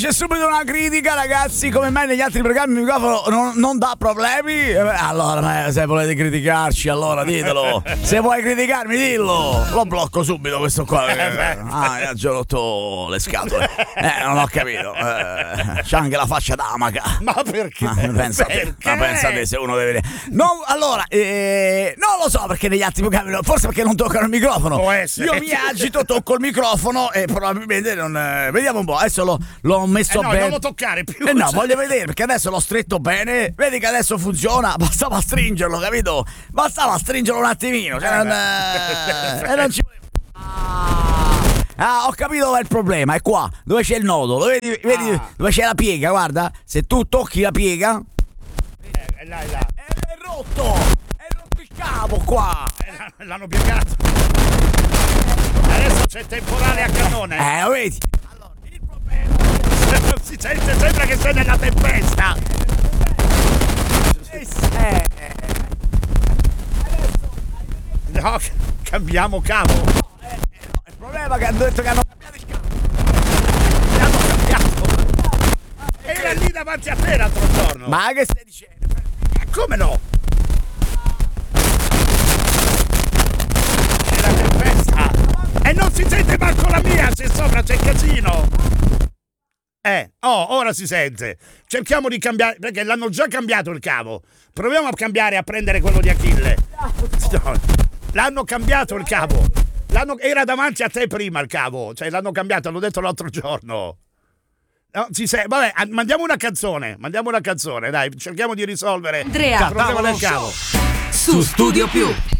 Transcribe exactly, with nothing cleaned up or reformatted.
c'è subito una critica, ragazzi. Come mai negli altri programmi il microfono non, non dà problemi? Eh, Allora, ma se volete criticarci, allora ditelo. Se vuoi criticarmi, dillo. Lo blocco subito questo qua. Eh, ah, mi ha già rotto le scatole. Eh, non ho capito. Eh, c'ha anche la faccia d'amaca. Ma perché? Ma pensa, perché? ma pensa te se uno deve. Non, allora, eh, non lo so perché negli altri programmi, forse perché non toccano il microfono. Può essere. Io mi agito, tocco il microfono e probabilmente non. eh, vediamo un po'. Adesso l'ho, l'ho messo Eh no, bene. non lo toccare più. Eh no, cioè. voglio vedere perché adesso l'ho stretto bene. Vedi che adesso funziona. Bastava stringerlo, capito? Bastava stringerlo un attimino. Cioè, non, eh, e non ci Ah, ah, ho capito dov'è il problema. È qua, dove c'è il nodo. Lo vedi, vedi Ah. dove c'è la piega? Guarda, se tu tocchi la piega, Eh, è là, è là. è, è rotto. È rotto il cavo qua. Eh, l'hanno- L'hanno piegato. Adesso c'è temporale a cannone. Eh, lo vedi? Allora, il problema. Si sente, sembra che sei nella tempesta. Eh, No, c- cambiamo cavo. il problema è che hanno detto che hanno cambiato il cavo. L'hanno cambiato. Era lì davanti a te l'altro giorno. Ma che stai dicendo? Eh, come no? C'è la tempesta. E non si sente manco la mia, se sopra c'è casino. Eh, oh, ora si sente. Cerchiamo di cambiare, perché l'hanno già cambiato il cavo. Proviamo a cambiare, a prendere quello di Achille. No, l'hanno cambiato il cavo. L'hanno, era davanti a te prima il cavo. Cioè, l'hanno cambiato, l'ho detto l'altro giorno. No, si se- vabbè, ah, mandiamo una canzone. Mandiamo una canzone, dai, cerchiamo di risolvere Andrea, il problema del cavo. su Studio Più.